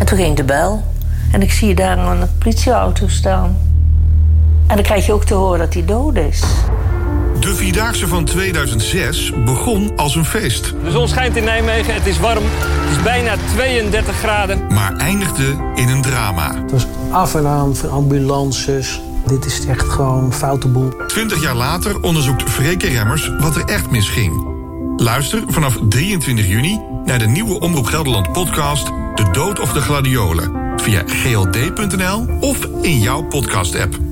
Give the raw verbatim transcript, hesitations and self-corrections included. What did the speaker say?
En toen ging de bel. En ik zie daar een politieauto staan. En dan krijg je ook te horen dat hij dood is. De Vierdaagse van tweeduizend zes begon als een feest. De zon schijnt in Nijmegen, het is warm, het is bijna tweeëndertig graden. Maar eindigde in een drama. Het was af en aan van ambulances. Dit is echt gewoon een foute boel. Twintig jaar later onderzoekt Freke Remmers wat er echt misging. Luister vanaf drieëntwintig juni naar de nieuwe Omroep Gelderland podcast De Dood of de Gladiolen. Via g l d punt n l of in jouw podcast-app.